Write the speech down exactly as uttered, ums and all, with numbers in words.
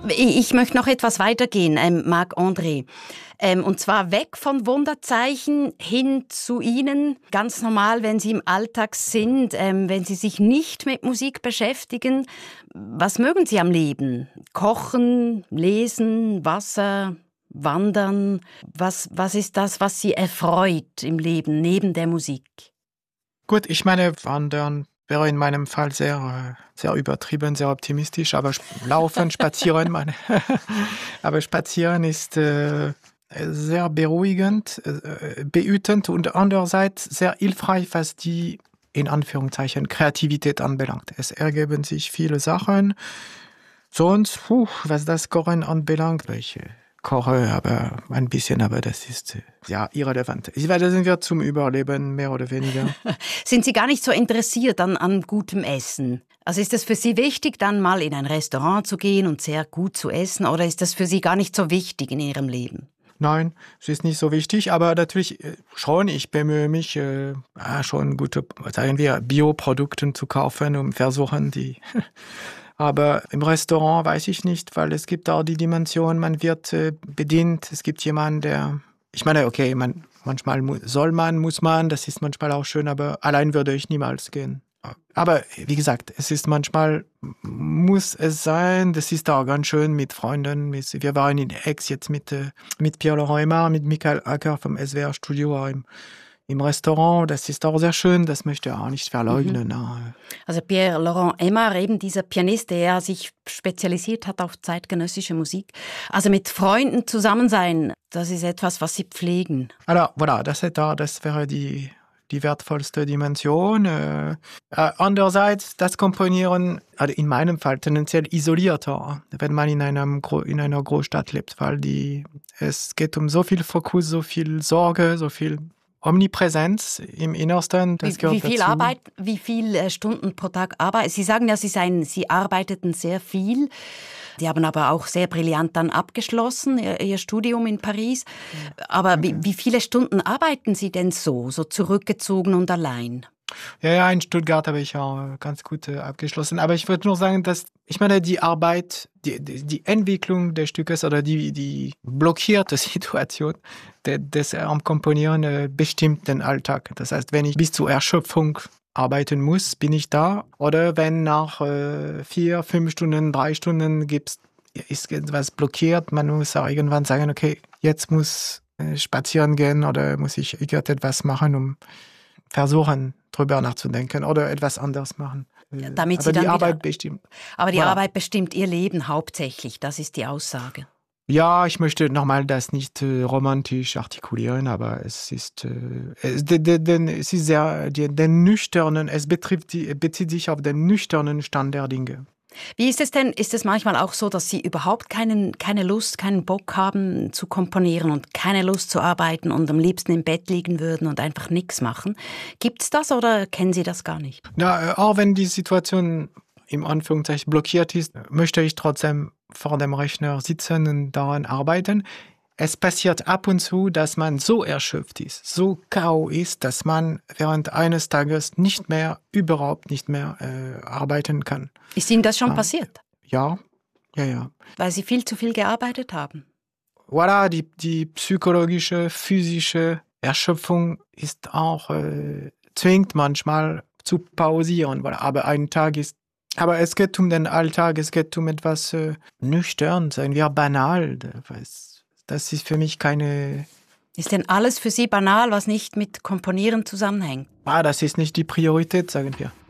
Ich, ich möchte noch etwas weitergehen, ähm, Marc-André. Ähm, und zwar weg von Wunderzeichen hin zu Ihnen. Ganz normal, wenn Sie im Alltag sind, ähm, wenn Sie sich nicht mit Musik beschäftigen. Was mögen Sie am Leben? Kochen, lesen, Wasser, wandern? Was, was ist das, was Sie erfreut im Leben, neben der Musik? Gut, ich meine, wandern wäre in meinem Fall sehr, sehr übertrieben, sehr optimistisch. Aber laufen, spazieren, meine aber spazieren ist äh, sehr beruhigend, äh, behütend und andererseits sehr hilfreich, was die, in Anführungszeichen, Kreativität anbelangt. Es ergeben sich viele Sachen. Sonst, puh, was das Kochen anbelangt, ich äh, koche aber ein bisschen, aber das ist äh, ja irrelevant. Ich weiß, da sind wir zum Überleben, mehr oder weniger. Sind Sie gar nicht so interessiert an, an gutem Essen? Also ist es für Sie wichtig, dann mal in ein Restaurant zu gehen und sehr gut zu essen, oder ist das für Sie gar nicht so wichtig in Ihrem Leben? Nein, es ist nicht so wichtig, aber natürlich äh, schon, ich bemühe mich, äh, schon gute, sagen wir, Bioprodukte zu kaufen, um versuchen, die... Aber im Restaurant weiß ich nicht, weil es gibt auch die Dimension, man wird äh, bedient, es gibt jemanden, der... Ich meine, okay, man, manchmal mu- soll man, muss man, das ist manchmal auch schön, aber allein würde ich niemals gehen. Aber wie gesagt, es ist manchmal, muss es sein, das ist auch ganz schön mit Freunden. Mit, wir waren in Aix jetzt mit, mit Pierre-Laurent Aimard, mit Michael Acker vom S W R-Studio im, im Restaurant. Das ist auch sehr schön, das möchte ich auch nicht verleugnen. Mhm. Also Pierre-Laurent Aimard, eben dieser Pianist, der sich spezialisiert hat auf zeitgenössische Musik. Also mit Freunden zusammen sein, das ist etwas, was Sie pflegen. Alors, voilà, das, das wäre die... die wertvollste Dimension. Äh, äh, andererseits, das Komponieren, also in meinem Fall tendenziell isolierter, wenn man in, einem, in einer Großstadt lebt, weil die, es geht um so viel Fokus, so viel Sorge, so viel Omnipräsenz im Innersten. Das wie, wie viel dazu. Arbeit, wie viele Stunden pro Tag arbeiten? Sie sagen ja, Sie, seien, Sie arbeiteten sehr viel. Die haben aber auch sehr brillant dann abgeschlossen, ihr, ihr Studium in Paris. Aber okay. wie, wie viele Stunden arbeiten Sie denn so, so zurückgezogen und allein? Ja, ja, in Stuttgart habe ich auch ganz gut äh, abgeschlossen. Aber ich würde nur sagen, dass, ich meine, die Arbeit, die, die, die Entwicklung des Stückes oder die, die blockierte Situation des, des am Komponieren äh, bestimmt den Alltag. Das heißt, wenn ich bis zur Erschöpfung arbeiten muss, bin ich da. Oder wenn nach äh, vier, fünf Stunden, drei Stunden gibt's, ist etwas blockiert, man muss auch irgendwann sagen, okay, jetzt muss äh, spazieren gehen oder muss ich irgendetwas machen, um versuchen, drüber nachzudenken oder etwas anderes machen. Ja, damit aber Sie dann die Arbeit wieder, bestimmt. Aber die voilà. Arbeit bestimmt Ihr Leben hauptsächlich, das ist die Aussage. Ja, ich möchte nochmal das nicht äh, romantisch artikulieren, aber es ist, äh, es, de, de, de, es ist sehr, de, den nüchternen, es betrifft die, bezieht sich auf den nüchternen Stand der Dinge. Wie ist es denn, ist es manchmal auch so, dass Sie überhaupt keinen, keine Lust, keinen Bock haben zu komponieren und keine Lust zu arbeiten und am liebsten im Bett liegen würden und einfach nichts machen? Gibt's das oder kennen Sie das gar nicht? Na, auch wenn die Situation im Anführungszeichen blockiert ist, möchte ich trotzdem vor dem Rechner sitzen und daran arbeiten. Es passiert ab und zu, dass man so erschöpft ist, so K O ist, dass man während eines Tages nicht mehr, überhaupt nicht mehr äh, arbeiten kann. Ist Ihnen das schon ja. passiert? Ja, ja, ja. Weil Sie viel zu viel gearbeitet haben? Voilà, die, die psychologische, physische Erschöpfung ist auch, äh, zwingt manchmal zu pausieren. Voilà. Aber ein Tag ist, aber es geht um den Alltag, es geht um etwas äh, nüchtern, sagen wir banal. Das ist für mich keine... Ist denn alles für Sie banal, was nicht mit Komponieren zusammenhängt? Ah, das ist nicht die Priorität, sagen wir.